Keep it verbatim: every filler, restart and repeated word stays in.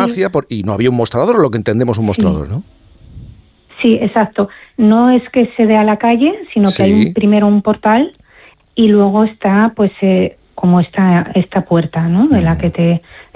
farmacia por, y no había un mostrador, o lo que entendemos un mostrador, sí. ¿no? Sí, exacto. No es que se dé a la calle, sino sí. que hay un, primero un portal y luego está, pues, eh, como esta, esta puerta, ¿no? De uh-huh. la que te